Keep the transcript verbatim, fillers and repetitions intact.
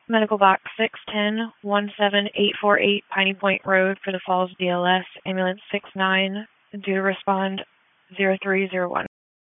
Medical box six ten one seven eight four eight Piney Point Road for the Falls D L S, ambulance six nine, due to respond zero three zero one.